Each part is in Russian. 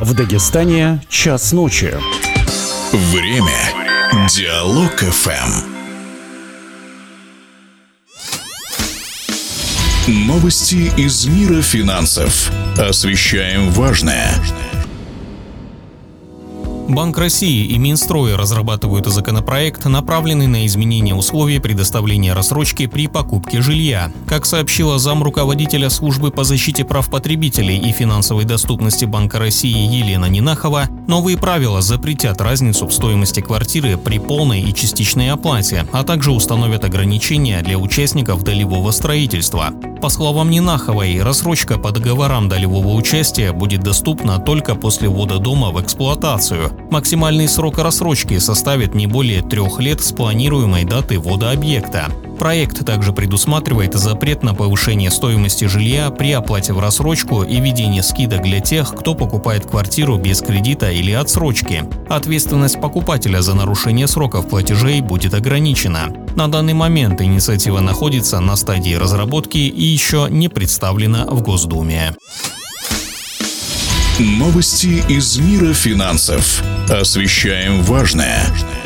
В Дагестане час ночи. Время. Диалог ФМ. Новости из мира финансов. Освещаем важное. Банк России и Минстрой разрабатывают законопроект, направленный на изменение условий предоставления рассрочки при покупке жилья. Как сообщила замруководителя службы по защите прав потребителей и финансовой доступности Банка России Елена Нинахова, новые правила запретят разницу в стоимости квартиры при полной и частичной оплате, а также установят ограничения для участников долевого строительства. По словам Нинаховой, рассрочка по договорам долевого участия будет доступна только после ввода дома в эксплуатацию. Максимальный срок рассрочки составит не более 3 лет с планируемой даты ввода объекта. Проект также предусматривает запрет на повышение стоимости жилья при оплате в рассрочку и введение скидок для тех, кто покупает квартиру без кредита или отсрочки. Ответственность покупателя за нарушение сроков платежей будет ограничена. На данный момент инициатива находится на стадии разработки и еще не представлена в Госдуме. Новости из мира финансов. Освещаем важное.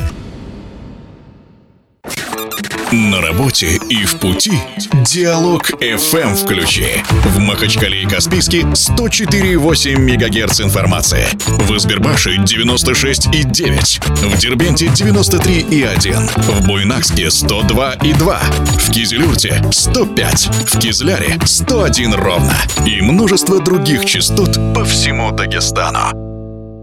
На работе и в пути. Диалог ФМ включи. В Махачкале и Каспийске 104,8 МГц информации. В Избербаше 96,9. В Дербенте 93,1. В Буйнакске 102,2. В Кизилюрте 105. В Кизляре 101 ровно. И множество других частот по всему Дагестану.